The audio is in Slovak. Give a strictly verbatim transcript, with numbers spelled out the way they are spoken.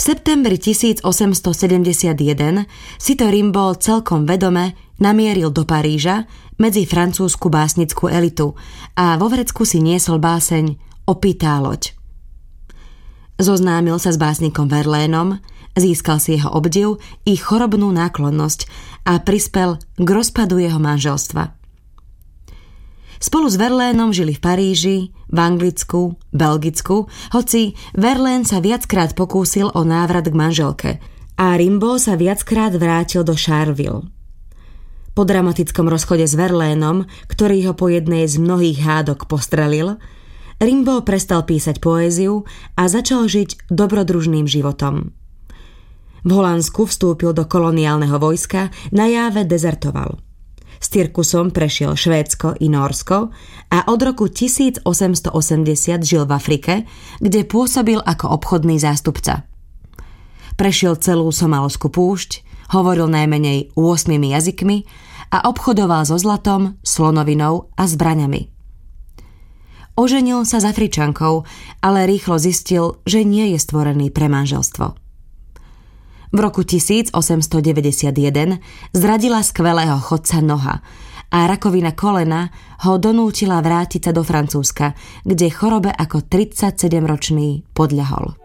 septembri tisícosemstosedemdesiatjeden si to Rimbaud celkom vedome namieril do Paríža medzi francúzsku básnickú elitu a vo vrecku si niesol báseň Opitá loď. Zoznámil sa s básnikom Verlaineom, získal si jeho obdiv i chorobnú náklonnosť a prispel k rozpadu jeho manželstva. Spolu s Verlaineom žili v Paríži, v Anglicku, Belgicku, hoci Verlaine sa viackrát pokúsil o návrat k manželke a Rimbaud sa viackrát vrátil do Charleville. Po dramatickom rozchode s Verlaineom, ktorý ho po jednej z mnohých hádok postrelil, Rimbaud prestal písať poéziu a začal žiť dobrodružným životom. V Holandsku vstúpil do koloniálneho vojska, na Jáve dezertoval. S cirkusom prešiel Švédsko i Nórsko a od roku tisícosemstoosemdesiat žil v Afrike, kde pôsobil ako obchodný zástupca. Prešiel celú Somálsku púšť, hovoril najmenej ôsmimi jazykmi a obchodoval so zlatom, slonovinou a zbraňami. Oženil sa s Afričankou, ale rýchlo zistil, že nie je stvorený pre manželstvo. V roku tisícosemstodeväťdesiatjeden zradila skvelého chodca noha a rakovina kolena ho donútila vrátiť sa do Francúzska, kde chorobe ako tridsaťsedemročný podľahol.